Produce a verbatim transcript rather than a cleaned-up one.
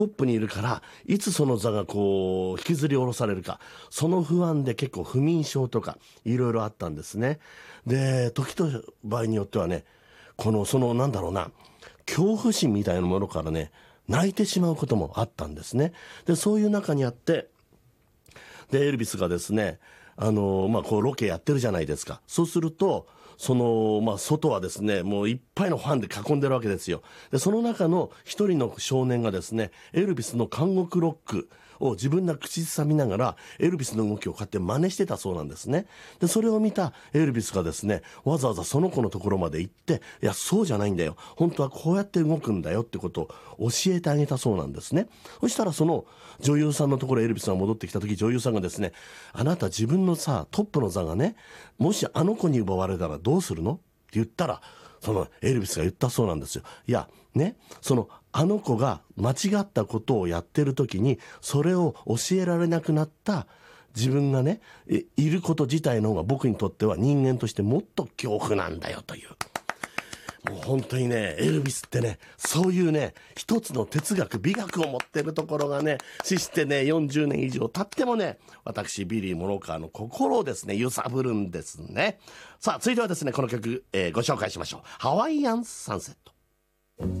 トップにいるからいつその座がこう引きずり下ろされるか、その不安で結構不眠症とかいろいろあったんですね。で時と場合によってはね、このそのなんだろうな、恐怖心みたいなものからね泣いてしまうこともあったんですね。でそういう中にあって、でエルビスがですね、あのまあこうロケやってるじゃないですか。そうするとそのまあ外はですねもういっぱいのファンで囲んでるわけですよ。でその中の一人の少年がですね、エルビスの監獄ロックを自分が口ずさみながらエルビスの動きをこうやって真似してたそうなんですね。でそれを見たエルビスがですね、わざわざその子のところまで行って、いやそうじゃないんだよ、本当はこうやって動くんだよってことを教えてあげたそうなんですね。そしたらその女優さんのところへエルビスが戻ってきた時、女優さんがですね、あなた自分のさトップの座がね、もしあの子に奪われたらどうするのって言ったら、そのエルビスが言ったそうなんですよ。いやね、そのあの子が間違ったことをやってる時にそれを教えられなくなった自分がね い, いること自体の方が僕にとっては人間としてもっと恐怖なんだよという。もう本当にね、エルビスってね、そういうね一つの哲学美学を持ってるところがね、死してねよんじゅうねん以上経ってもね、私ビリー・モロカーの心をですね揺さぶるんですね。さあ続いてはですねこの曲、えー、ご紹介しましょう。ハワイアンサンセット。